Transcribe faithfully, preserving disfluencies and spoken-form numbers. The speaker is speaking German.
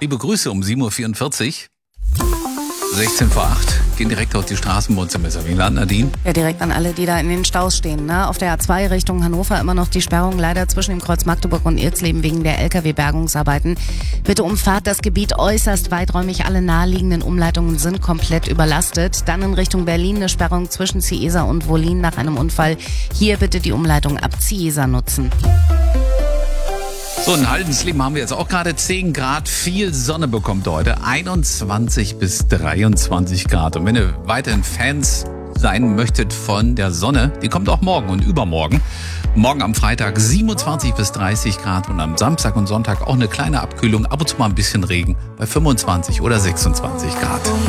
Liebe Grüße um sieben Uhr vierundvierzig. sechzehn vor acht. Gehen direkt auf die Straßen bei uns im Messerwieland, Nadine. Ja, direkt an alle, die da in den Staus stehen. Ne? Auf der A zwei Richtung Hannover immer noch die Sperrung, leider zwischen dem Kreuz Magdeburg und Irxleben wegen der L K W-Bergungsarbeiten. Bitte umfahrt das Gebiet äußerst weiträumig. Alle naheliegenden Umleitungen sind komplett überlastet. Dann in Richtung Berlin eine Sperrung zwischen Ciesa und Wollin nach einem Unfall. Hier bitte die Umleitung ab Ciesa nutzen. So, in Haldensleben haben wir jetzt auch gerade zehn Grad, viel Sonne bekommt heute, einundzwanzig bis dreiundzwanzig Grad. Und wenn ihr weiterhin Fans sein möchtet von der Sonne, die kommt auch morgen und übermorgen. Morgen am Freitag siebenundzwanzig bis dreißig Grad und am Samstag und Sonntag auch eine kleine Abkühlung, ab und zu mal ein bisschen Regen bei fünfundzwanzig oder sechsundzwanzig Grad.